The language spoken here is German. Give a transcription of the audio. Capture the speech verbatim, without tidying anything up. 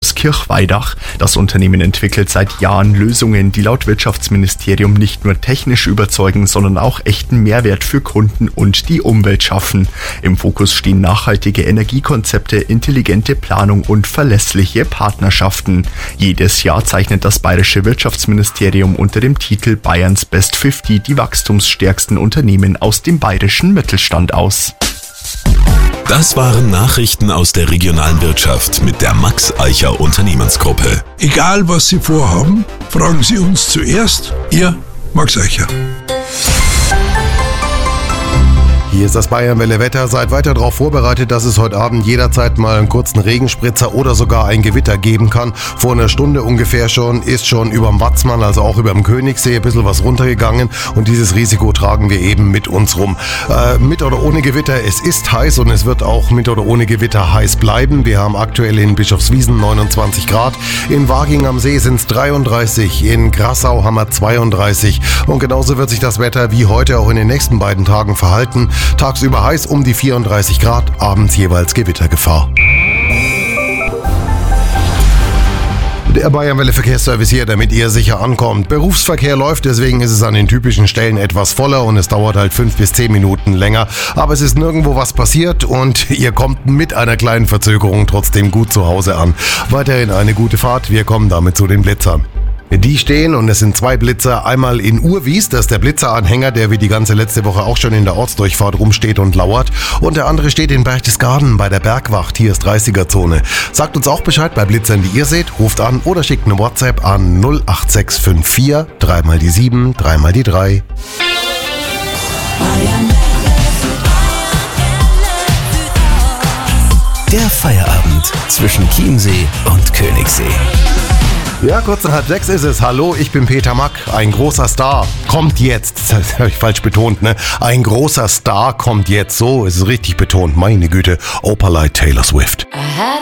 aus Kirchweidach. Das Unternehmen entwickelt seit Jahren Lösungen, die laut Wirtschaftsministerium nicht nur technisch überzeugen, sondern auch echten Mehrwert für Kunden und die Umwelt schaffen. Im Fokus stehen nachhaltige Energiekonzepte, intelligente Planung und verlässliche Partnerschaften. Jedes Jahr zeichnet das bayerische Wirtschaftsministerium unter dem Titel Bayerns Best fünfzig die wachstumsstärksten Unternehmen aus dem bayerischen Mittelstand aus. Das waren Nachrichten aus der regionalen Wirtschaft mit der Max Eicher Unternehmensgruppe. Egal was Sie vorhaben, fragen Sie uns zuerst. Ihr Max Eicher. Hier ist das Bayernwelle Wetter. Seid weiter darauf vorbereitet, dass es heute Abend jederzeit mal einen kurzen Regenspritzer oder sogar ein Gewitter geben kann. Vor einer Stunde ungefähr schon ist schon überm Watzmann, also auch überm Königssee, ein bisschen was runtergegangen. Und dieses Risiko tragen wir eben mit uns rum. Äh, mit oder ohne Gewitter, es ist heiß und es wird auch mit oder ohne Gewitter heiß bleiben. Wir haben aktuell in Bischofswiesen neunundzwanzig Grad. In Waging am See sind es dreiunddreißig. In Grassau haben wir zweiunddreißig. Und genauso wird sich das Wetter wie heute auch in den nächsten beiden Tagen verhalten. Tagsüber heiß um die vierunddreißig Grad, abends jeweils Gewittergefahr. Der Bayernwelle Verkehrsservice hier, damit ihr sicher ankommt. Berufsverkehr läuft, deswegen ist es an den typischen Stellen etwas voller und es dauert halt fünf bis zehn Minuten länger. Aber es ist nirgendwo was passiert und ihr kommt mit einer kleinen Verzögerung trotzdem gut zu Hause an. Weiterhin eine gute Fahrt, wir kommen damit zu den Blitzern. Die stehen und es sind zwei Blitzer, einmal in Urwies, das ist der Blitzeranhänger, der wie die ganze letzte Woche auch schon in der Ortsdurchfahrt rumsteht und lauert. Und der andere steht in Berchtesgaden bei der Bergwacht, hier ist dreißiger-Zone. Sagt uns auch Bescheid bei Blitzern, die ihr seht, ruft an oder schickt eine WhatsApp an null acht sechs fünf vier, dreimal die sieben, dreimal die drei. Der Feierabend zwischen Chiemsee und Königssee. Ja, kurz nach halb sechs ist es. Hallo, ich bin Peter Mack. Ein großer Star kommt jetzt. Das habe ich falsch betont, ne? Ein großer Star kommt jetzt. So ist es richtig betont. Meine Güte. Opalite Taylor Swift.